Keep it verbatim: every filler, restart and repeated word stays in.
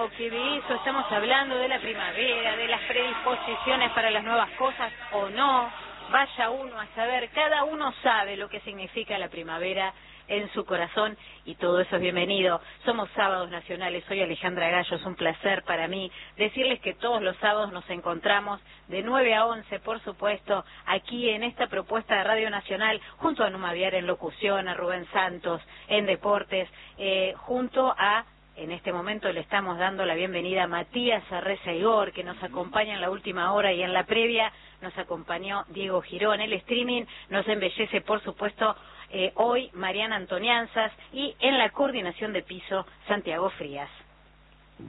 claro que de eso estamos hablando, de la primavera, de las predisposiciones para las nuevas cosas o no. Vaya uno a saber, cada uno sabe lo que significa la primavera en su corazón y todo eso es bienvenido. Somos Sábados Nacionales, soy Alejandra Gallo, es un placer para mí decirles que todos los sábados nos encontramos de nueve a once, por supuesto, aquí en esta propuesta de Radio Nacional, junto a Numa Viar en locución, a Rubén Santos en deportes, eh, junto a... En este momento le estamos dando la bienvenida a Matías Arreza Igor, que nos acompaña en la última hora y en la previa nos acompañó Diego Girón. El streaming nos embellece, por supuesto, eh, hoy Mariana Antonianzas y en la coordinación de piso Santiago Frías.